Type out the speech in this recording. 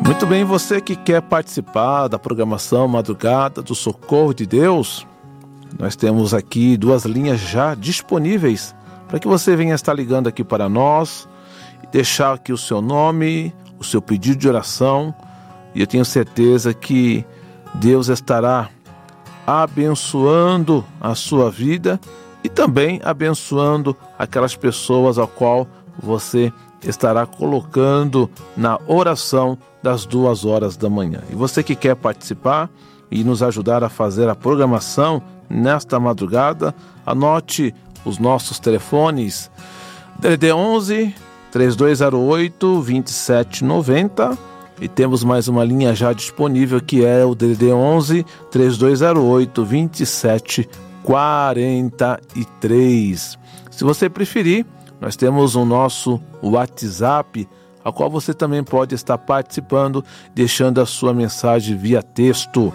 Muito bem, você que quer participar da programação Madrugada do Socorro de Deus, nós temos aqui 2 linhas já disponíveis para que você venha estar ligando aqui para nós e deixar aqui o seu nome, o seu pedido de oração, e eu tenho certeza que Deus estará abençoando a sua vida e também abençoando aquelas pessoas ao qual você estará colocando na oração das 2 horas da manhã. E você que quer participar e nos ajudar a fazer a programação nesta madrugada, anote os nossos telefones: DDD 11 3208 2790, e temos mais uma linha já disponível, que é o DDD 11 3208 2743. Se você preferir, nós temos o nosso WhatsApp, a qual você também pode estar participando, deixando a sua mensagem via texto.